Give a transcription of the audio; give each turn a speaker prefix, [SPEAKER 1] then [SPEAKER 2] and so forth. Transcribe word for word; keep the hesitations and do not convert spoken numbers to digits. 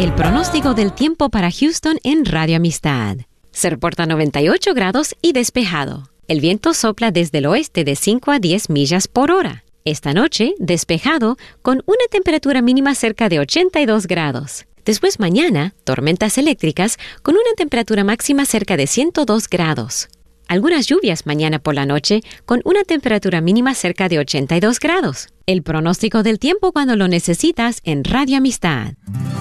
[SPEAKER 1] El pronóstico del tiempo para Houston en Radio Amistad. Se reporta noventa y ocho grados y despejado. El viento sopla desde el oeste de cinco a diez millas por hora. Esta noche, despejado, con una temperatura mínima cerca de ochenta y dos grados. Después mañana, tormentas eléctricas con una temperatura máxima cerca de ciento dos grados. Algunas lluvias mañana por la noche con una temperatura mínima cerca de ochenta y dos grados. El pronóstico del tiempo cuando lo necesitas en Radio Amistad.